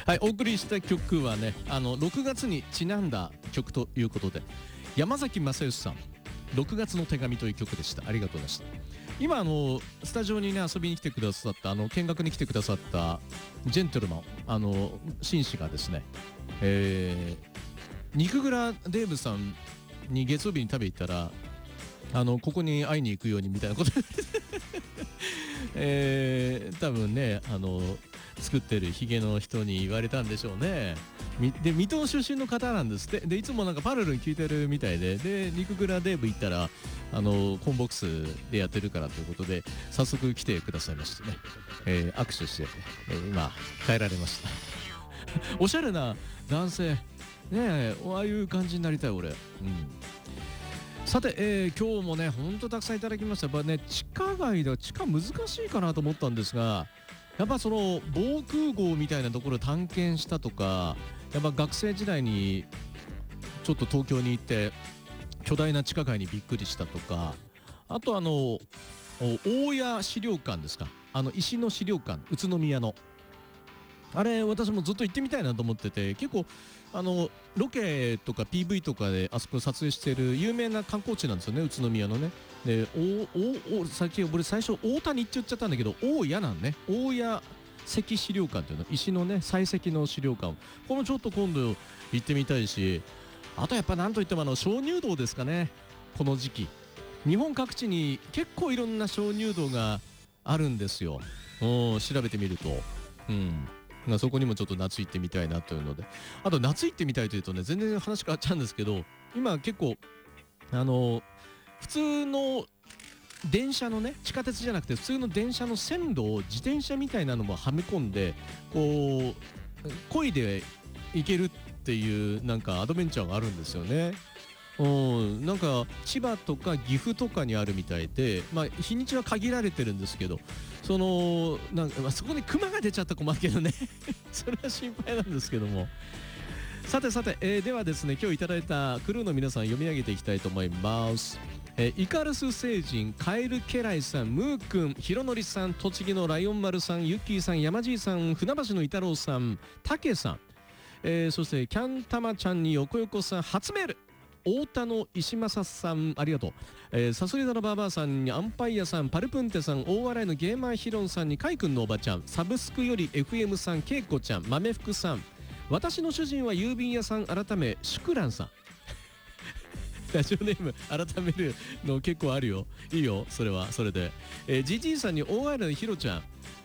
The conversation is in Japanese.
はい、お送りした曲はね、6月にちなんだ曲ということで、山崎正義さん6月の手紙という曲でした。ありがとうございました。今スタジオにね遊びに来てくださった見学に来てくださったジェントルマン紳士がですね、肉蔵デーブさんに月曜日に食べ行ったらここに会いに行くようにみたいなこと多分ね作ってるヒゲの人に言われたんでしょうね。で水戸出身の方なんですって。でいつもなんかパルルに聞いてるみたいで肉蔵デーブ行ったらコンボックスでやってるからということで早速来てくださいましてね、握手して、今帰られましたおしゃれな男性ねえ、ああいう感じになりたい俺。さて、今日もねほんとたくさんいただきました。やっぱね地下街では地下難しいかなと思ったんですが、やっぱその防空壕みたいなところを探検したとか、やっぱ学生時代にちょっと東京に行って巨大な地下街にびっくりしたとか、あと大谷資料館ですか、石の資料館、宇都宮のあれ私もずっと行ってみたいなと思ってて、結構ロケとか PV とかであそこ撮影してる有名な観光地なんですよね、宇都宮のね。で先俺最初大谷って言っちゃったんだけど大谷なんね。大谷石資料館っていうの、石のね採石の資料館、これもちょっと今度行ってみたいし、あとやっぱなんといっても鍾乳洞ですかね。この時期日本各地に結構いろんな鍾乳洞があるんですよ。調べてみるとそこにもちょっと夏行ってみたいなというので、あと夏行ってみたいというとね全然話変わっちゃうんですけど、今結構普通の電車のね地下鉄じゃなくて普通の電車の線路を自転車みたいなのもはめ込んでこう漕いで行けるっていうなんかアドベンチャーがあるんですよね。なんか千葉とか岐阜とかにあるみたいで、日にちは限られてるんですけど、そこにクマが出ちゃったら困るけどねそれは心配なんですけども。さて、ではですね今日いただいたクルーの皆さん読み上げていきたいと思います。イカルス星人、カエルケライさん、ムー君、ヒロノリさん、栃木のライオン丸さん、ユッキーさん、山爺さん、船橋のイタロウさん、タケさん、そしてキャンタマちゃんに横横さん、初メール、太田の石正さんありがとう、サソリ座のバーバーさんにアンパイアさん、パルプンテさん、大笑いのゲーマーヒロンさんにカイ君のおばちゃん、サブスクより FM さん、ケイコちゃん、豆福さん、私の主人は郵便屋さん改めシュクランさんラジオネーム改めるの結構あるよ。いいよそれはそれで、ジジイさんに大笑いのヒロちゃん、